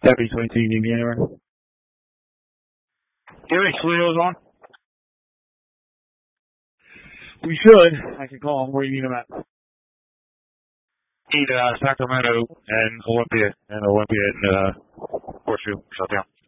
Deputy 22, you need me anywhere? Do you have any Slios on? We should. I can call them. Where you need them at? Need Sacramento and Olympia and Horseshoe shut down.